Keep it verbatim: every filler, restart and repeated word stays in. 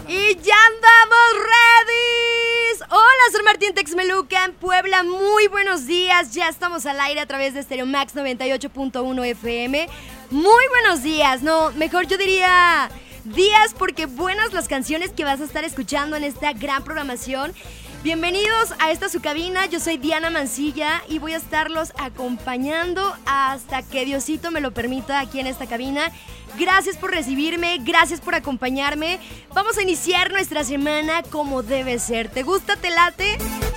Y ya andamos ready. Hola, soy Martín Texmeluca en Puebla. Muy buenos días. Ya estamos al aire a través de Stereo Max noventa y ocho punto uno F M. Muy buenos días. No, mejor yo diría días, porque buenas las canciones que vas a estar escuchando en esta gran programación. Bienvenidos a esta su cabina. Yo soy Diana Mancilla y voy a estarlos acompañando hasta que Diosito me lo permita aquí en esta cabina. Gracias por recibirme, gracias por acompañarme. Vamos a iniciar nuestra semana como debe ser. ¿Te gusta, te late?